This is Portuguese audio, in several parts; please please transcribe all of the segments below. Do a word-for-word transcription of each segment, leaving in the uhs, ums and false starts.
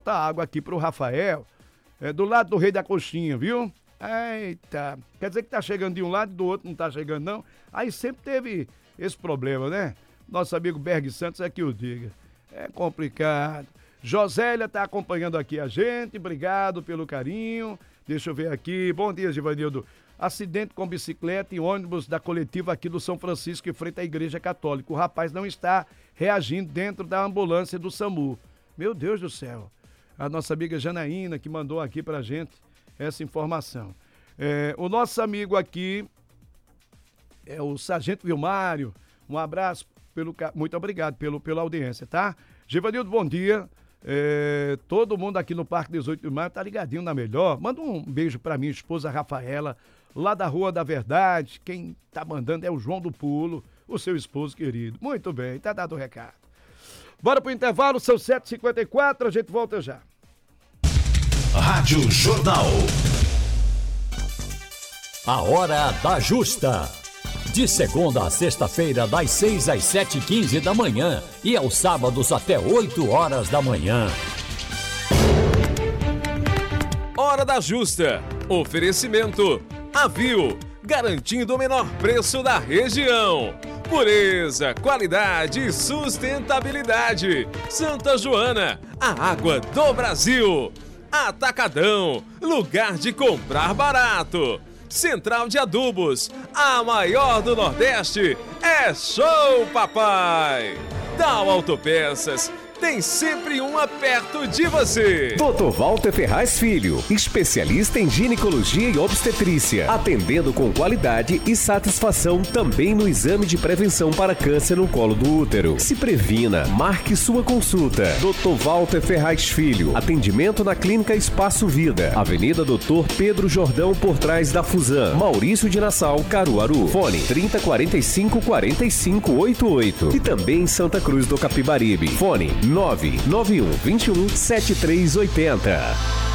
Tá água aqui pro Rafael, é do lado do Rei da Coxinha, viu? Eita, quer dizer que tá chegando de um lado e do outro não tá chegando não? Aí sempre teve esse problema, né? Nosso amigo Berg Santos é que o diga. É complicado. Josélia tá acompanhando aqui a gente, obrigado pelo carinho. Deixa eu ver aqui, bom dia, Givanildo. Acidente com bicicleta e ônibus da coletiva aqui do São Francisco em frente à Igreja Católica. O rapaz não está reagindo dentro da ambulância do SAMU. Meu Deus do céu. A nossa amiga Janaína que mandou aqui pra gente essa informação. É, o nosso amigo aqui é o Sargento Vilmário. Um abraço, pelo, muito obrigado pelo, pela audiência, tá? Givanildo, bom dia. É, todo mundo aqui no Parque dezoito de maio tá ligadinho na melhor. Manda um beijo pra minha esposa Rafaela, lá da Rua da Verdade. Quem tá mandando é o João do Pulo, o seu esposo querido. Muito bem, tá dado o recado. Bora pro intervalo, são sete e cinquenta e quatro, a gente volta já. Rádio Jornal. A Hora da Justa. De segunda a sexta-feira, das seis às sete e quinze da manhã e aos sábados até oito horas da manhã. Hora da Justa. Oferecimento Avil, garantindo o menor preço da região. Pureza, qualidade e sustentabilidade. Santa Joana, a água do Brasil. Atacadão, lugar de comprar barato. Central de Adubos, a maior do Nordeste. É show, papai! Dow Autopeças, tem sempre uma perto de você. doutor Walter Ferraz Filho, especialista em ginecologia e obstetrícia, atendendo com qualidade e satisfação também no exame de prevenção para câncer no colo do útero. Se previna, marque sua consulta. doutor Walter Ferraz Filho, atendimento na Clínica Espaço Vida, Avenida doutor Pedro Jordão, por trás da Fusan, Maurício de Nassau, Caruaru. Fone trinta, quarenta e cinco, quarenta e cinco, oitenta e oito. E também em Santa Cruz do Capibaribe. Fone nove nove um, vinte e um, setenta e três oitenta.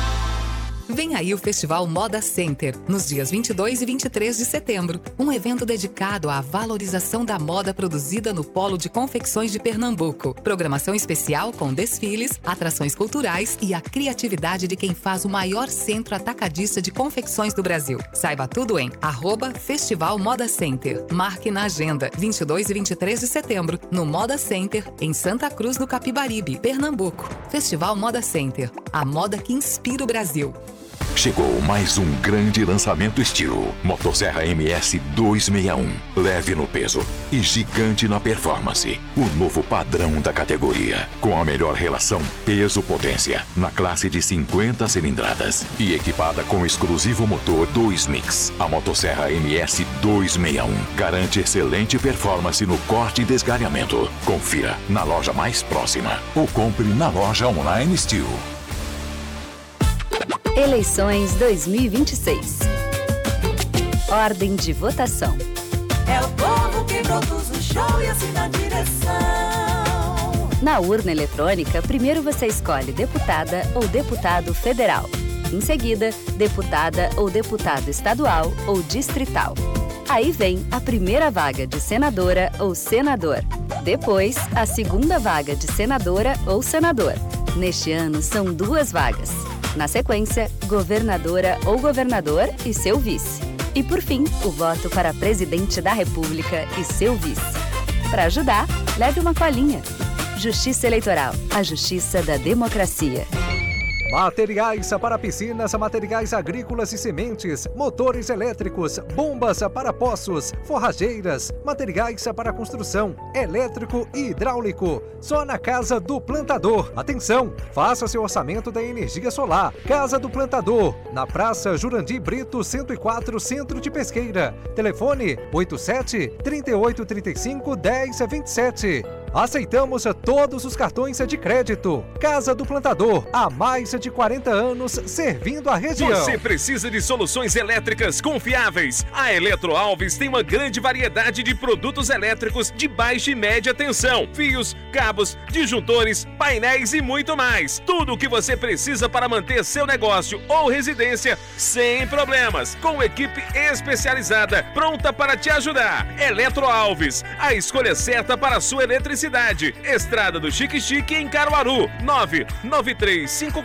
Vem aí o Festival Moda Center, nos dias vinte e dois e vinte e três de setembro. Um evento dedicado à valorização da moda produzida no Polo de Confecções de Pernambuco. Programação especial com desfiles, atrações culturais e a criatividade de quem faz o maior centro atacadista de confecções do Brasil. Saiba tudo em arroba Festival Moda Center. Marque na agenda, vinte e dois e vinte e três de setembro, no Moda Center, em Santa Cruz do Capibaribe, Pernambuco. Festival Moda Center, a moda que inspira o Brasil. Chegou mais um grande lançamento estilo. Motosserra M S duzentos e sessenta e um. Leve no peso e gigante na performance. O novo padrão da categoria. Com a melhor relação peso-potência. Na classe de cinquenta cilindradas. E equipada com o exclusivo motor dois mix. A Motosserra M S duzentos e sessenta e um. Garante excelente performance no corte e desgalhamento. Confira na loja mais próxima. Ou compre na loja online Steel. Eleições dois mil e vinte e seis. Ordem de votação. É o povo que produz o show e assina a direção. Na urna eletrônica, primeiro você escolhe deputada ou deputado federal. Em seguida, deputada ou deputado estadual ou distrital. Aí vem a primeira vaga de senadora ou senador. Depois, a segunda vaga de senadora ou senador. Neste ano, são duas vagas. Na sequência, governadora ou governador e seu vice. E por fim, o voto para presidente da República e seu vice. Para ajudar, leve uma colinha. Justiça Eleitoral, a justiça da democracia. Materiais para piscinas, materiais agrícolas e sementes, motores elétricos, bombas para poços, forrageiras, materiais para construção, elétrico e hidráulico. Só na Casa do Plantador. Atenção, faça seu orçamento da energia solar. Casa do Plantador, na Praça Jurandir Brito, cento e quatro, Centro de Pesqueira. Telefone oito sete, trinta e oito, trinta e cinco, dez, vinte e sete. Aceitamos todos os cartões de crédito. Casa do Plantador, há mais de quarenta anos servindo a região. Você precisa de soluções elétricas confiáveis? A Eletro Alves tem uma grande variedade de produtos elétricos de baixa e média tensão, fios, cabos, disjuntores, painéis e muito mais. Tudo o que você precisa para manter seu negócio ou residência sem problemas, com equipe especializada pronta para te ajudar. Eletro Alves, a escolha certa para a sua eletricidade. cidade. Estrada do Chique Chique em Caruaru. nove nove três cinco